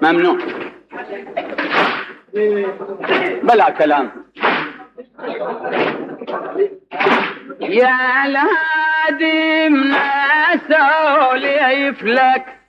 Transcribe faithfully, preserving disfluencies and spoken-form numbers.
ممنوع. بلا كلام. يا الهادي من سوليف لك